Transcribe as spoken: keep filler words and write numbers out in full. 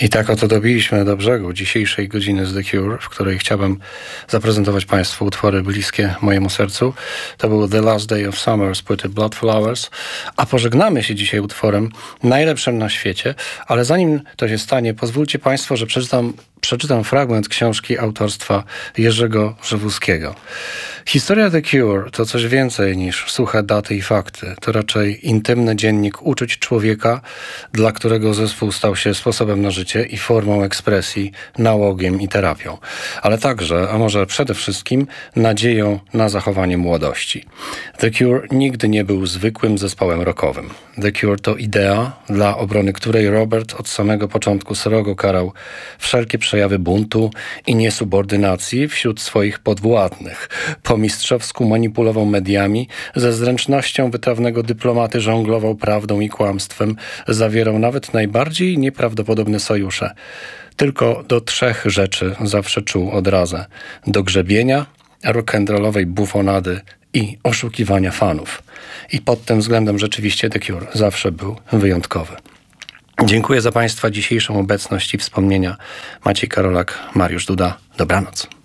I tak oto dobiliśmy do brzegu dzisiejszej godziny z The Cure, w której chciałbym zaprezentować Państwu utwory bliskie mojemu sercu. To był The Last Day of Summer z płyty Blood Flowers, a pożegnamy się dzisiaj utworem najlepszym na świecie, ale zanim to się stanie, pozwólcie Państwo, że przeczytam, przeczytam fragment książki autorstwa Jerzego Żywulskiego. Historia The Cure to coś więcej niż suche daty i fakty. To raczej intymny dziennik uczuć człowieka, dla którego zespół stał się sposobem na życie i formą ekspresji, nałogiem i terapią. Ale także, a może przede wszystkim, nadzieją na zachowanie młodości. The Cure nigdy nie był zwykłym zespołem rockowym. The Cure to idea, dla obrony której Robert od samego początku srogo karał wszelkie przejawy buntu i niesubordynacji wśród swoich podwładnych. Po mistrzowsku manipulował mediami, ze zręcznością wytrawnego dyplomaty żonglował prawdą i kłamstwem, zawierał nawet najbardziej nieprawdopodobne sojusze. Tylko do trzech rzeczy zawsze czuł odrazę. Do grzebienia, rock'n'rollowej bufonady i oszukiwania fanów. I pod tym względem rzeczywiście The Cure zawsze był wyjątkowy. Dziękuję za Państwa dzisiejszą obecność i wspomnienia. Maciej Karolak, Mariusz Duda. Dobranoc.